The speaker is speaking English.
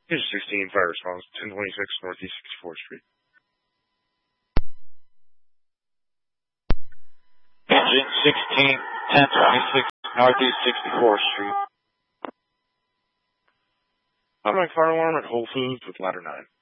Here's 16, fire response, 1026 Northeast 64th Street. Engine 16, 1026 Northeast 64th Street. Automatic fire alarm at Whole Foods with ladder 9.